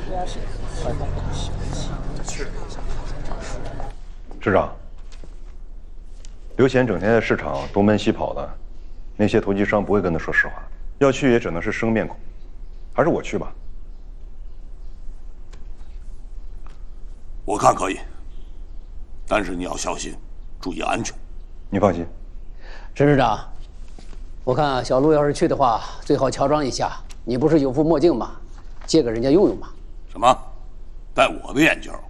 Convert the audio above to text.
市长，刘显整天在市场东奔西跑的，那些投机商不会跟他说实话，要去也只能是生面孔，还是我去吧。 我看可以，但是你要小心，注意安全。 你放心， 陈市长，我看小陆要是去的话，最好乔装一下。你不是有副墨镜吗？借给人家用用吧。 什么？戴我的眼镜？